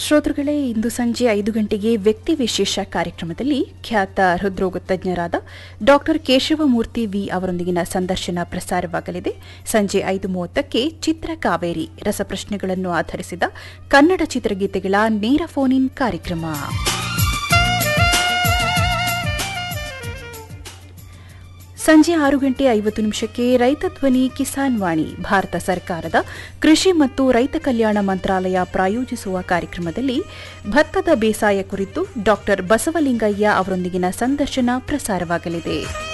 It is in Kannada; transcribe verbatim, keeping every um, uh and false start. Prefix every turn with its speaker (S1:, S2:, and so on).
S1: ಶ್ರೋತೃಗಳೇ, ಇಂದು ಸಂಜೆ ಐದು ಗಂಟೆಗೆ ವ್ಯಕ್ತಿ ವಿಶೇಷ ಕಾರ್ಯಕ್ರಮದಲ್ಲಿ ಖ್ಯಾತ ಹೃದ್ರೋಗ ತಜ್ಞರಾದ ಡಾಕ್ಟರ್ ಕೇಶವಮೂರ್ತಿ ವಿ ಅವರೊಂದಿಗಿನ ಸಂದರ್ಶನ ಪ್ರಸಾರವಾಗಲಿದೆ. ಸಂಜೆ ಐದು ಮೂವತ್ತಕ್ಕೆ ಚಿತ್ರಕಾವೇರಿ ರಸಪ್ರಶ್ನೆಗಳನ್ನು ಆಧರಿಸಿದ ಕನ್ನಡ ಚಿತ್ರಗೀತೆಗಳ ನೇರ ಫೋನ್ ಇನ್ ಕಾರ್ಯಕ್ರಮ. ಸಂಜೆ ಆರು ಗಂಟೆ ಐವತ್ತು ನಿಮಿಷಕ್ಕೆ ರೈತ ಧ್ವನಿ ಕಿಸಾನ್ ವಾಣಿ, ಭಾರತ ಸರ್ಕಾರದ ಕೃಷಿ ಮತ್ತು ರೈತ ಕಲ್ಯಾಣ ಮಂತ್ರಾಲಯ ಪ್ರಾಯೋಜಿಸುವ ಕಾರ್ಯಕ್ರಮದಲ್ಲಿ ಭತ್ತದ ಬೇಸಾಯ ಕುರಿತು ಡಾಕ್ಟರ್ ಬಸವಲಿಂಗಯ್ಯ ಅವರೊಂದಿಗಿನ ಸಂದರ್ಶನ ಪ್ರಸಾರವಾಗಲಿದೆ.